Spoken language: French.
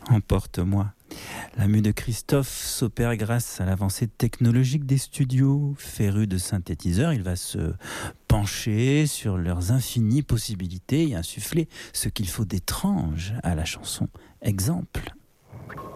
Emporte-moi. La mue de Christophe s'opère grâce à l'avancée technologique des studios. Féru de synthétiseurs, il va se pencher sur leurs infinies possibilités et insuffler ce qu'il faut d'étrange à la chanson. Exemple.